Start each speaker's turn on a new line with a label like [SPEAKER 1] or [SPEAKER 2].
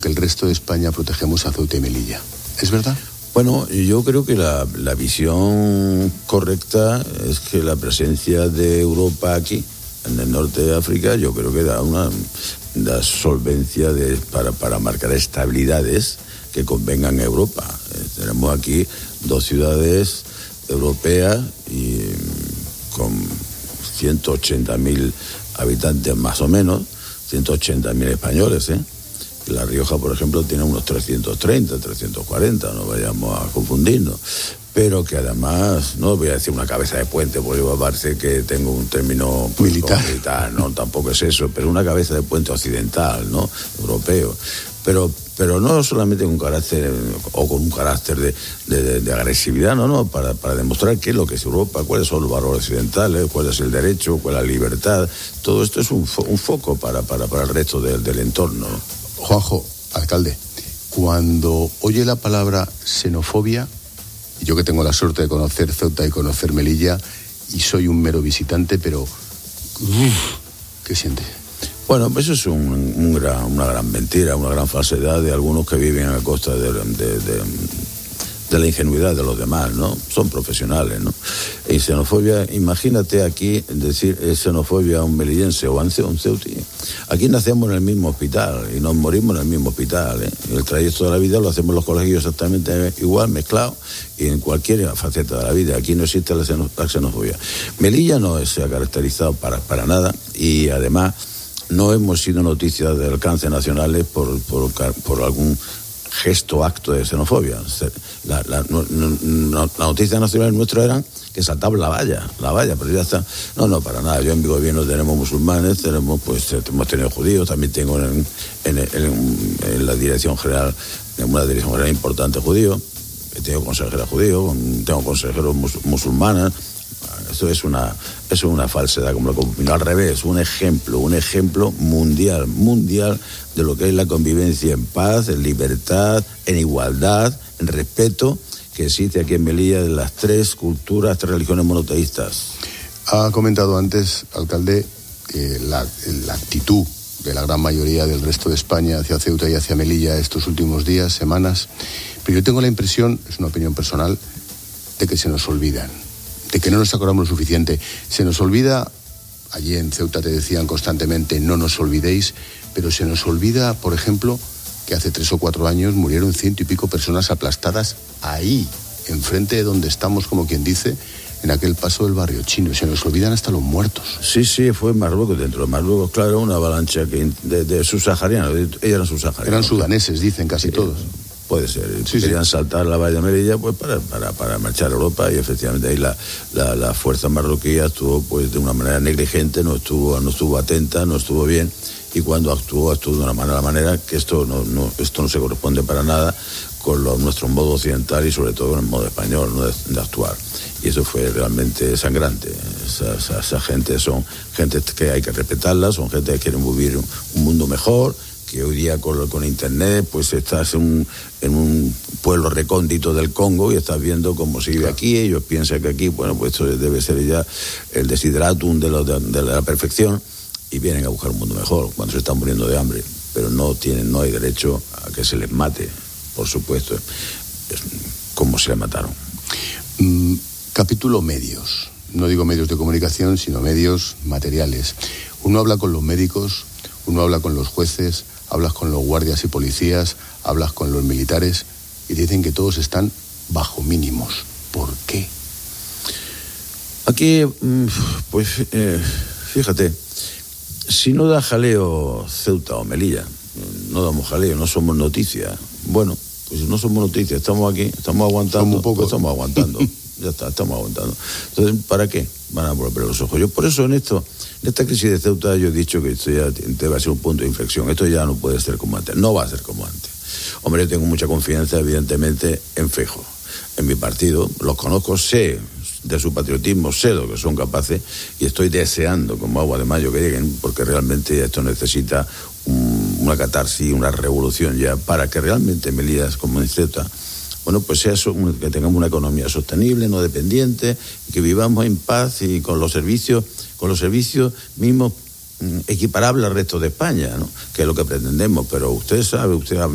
[SPEAKER 1] que el resto de España protegemos a Ceuta y Melilla. ¿Es verdad?
[SPEAKER 2] Bueno, yo creo que la visión correcta es que la presencia de Europa aquí, en el norte de África, yo creo que da una solvencia para marcar estabilidades que convengan a Europa. Tenemos aquí 2 ciudades europeas y con 180.000 habitantes más o menos, 180.000 españoles, La Rioja, por ejemplo, tiene unos 330, 340, no vayamos a confundirnos. Pero que además, no voy a decir una cabeza de puente, porque parece que tengo un término militar, no, tampoco es eso, pero una cabeza de puente occidental, ¿no? Europeo. Pero no solamente con carácter o con un carácter de agresividad, no, para demostrar qué es lo que es Europa, cuáles son los valores occidentales, cuál es el derecho, cuál es la libertad. Todo esto es un foco para el resto del entorno.
[SPEAKER 1] Juanjo, alcalde, cuando oye la palabra xenofobia, yo que tengo la suerte de conocer Ceuta y conocer Melilla, y soy un mero visitante, pero ¿qué siente?
[SPEAKER 2] Bueno, pues eso es una gran mentira, una gran falsedad de algunos que viven a costa de la ingenuidad de los demás, ¿no? Son profesionales, ¿no? Y xenofobia, imagínate aquí decir xenofobia a un melillense o a un ceutí. Aquí nacemos en el mismo hospital y nos morimos en el mismo hospital, El trayecto de la vida lo hacemos en los colegios exactamente igual, mezclado, y en cualquier faceta de la vida. Aquí no existe la xenofobia. Melilla no se ha caracterizado para nada, y además no hemos sido noticias de alcance nacionales por algún gesto, acto de xenofobia. La noticia nacional nuestra eran que saltaban la valla, pero ya está. No, para nada. Yo en mi gobierno tenemos musulmanes, hemos tenido judíos, también tengo en la dirección general, en una dirección general importante judío, tengo consejeros judíos, tengo consejeros musulmanas. Esto es una falsedad, al revés, un ejemplo mundial de lo que es la convivencia en paz, en libertad, en igualdad, en respeto, que existe aquí en Melilla de las 3 culturas, 3 religiones monoteístas.
[SPEAKER 1] Ha comentado antes, alcalde, que la actitud de la gran mayoría del resto de España hacia Ceuta y hacia Melilla estos últimos días, semanas, pero yo tengo la impresión, es una opinión personal, de que se nos olvidan, de que no nos acordamos lo suficiente. Se nos olvida, allí en Ceuta te decían constantemente, no nos olvidéis, pero se nos olvida, por ejemplo, que hace 3 o 4 años murieron 100 y pico personas aplastadas ahí, enfrente de donde estamos, como quien dice, en aquel paso del barrio chino. Se nos olvidan hasta los muertos.
[SPEAKER 2] Sí, fue en Marruecos. Dentro de Marruecos, claro, una avalancha de subsaharianos. Ellos eran subsaharianos.
[SPEAKER 1] Eran sudaneses, dicen casi todos.
[SPEAKER 2] Puede ser. Querían saltar la valla de Melilla pues para marchar a Europa, y efectivamente ahí la fuerza marroquí actuó pues de una manera negligente, no estuvo atenta, no estuvo bien, y cuando actuó de una manera que esto no se corresponde para nada con nuestro modo occidental y sobre todo con el modo español, ¿no? de actuar. Y eso fue realmente sangrante. Esa gente son gente que hay que respetarla, son gente que quieren vivir un mundo mejor, que hoy día con internet pues estás en un pueblo recóndito del Congo y estás viendo cómo se vive aquí. Ellos piensan que aquí, bueno, pues esto debe ser ya el desideratum de la perfección, y vienen a buscar un mundo mejor cuando se están muriendo de hambre, pero no hay derecho a que se les mate, por supuesto, como se les mataron.
[SPEAKER 1] Capítulo medios. No digo medios de comunicación, sino medios materiales. Uno habla con los médicos, uno habla con los jueces, hablas con los guardias y policías, hablas con los militares y dicen que todos están bajo mínimos. ¿Por qué?
[SPEAKER 2] Aquí, pues, fíjate, si no da jaleo Ceuta o Melilla, no damos jaleo, no somos noticia. Bueno, pues no somos noticia, estamos aquí, estamos aguantando, estamos aguantando. Ya está, estamos aguantando. Entonces, ¿para qué van a volver los ojos? Yo por eso en esta crisis de Ceuta yo he dicho que esto ya debe ser un punto de inflexión. Esto ya no puede ser como antes, no va a ser como antes. Hombre, yo tengo mucha confianza evidentemente en Feijóo, en mi partido, los conozco, sé de su patriotismo, sé lo que son capaces, y estoy deseando como agua de mayo que lleguen, porque realmente esto necesita una catarsis, una revolución ya, para que realmente Melilla como en Ceuta, bueno, pues sea que tengamos una economía sostenible, no dependiente, que vivamos en paz y con los servicios mismos equiparables al resto de España, ¿no? Que es lo que pretendemos. Pero usted sabe, usted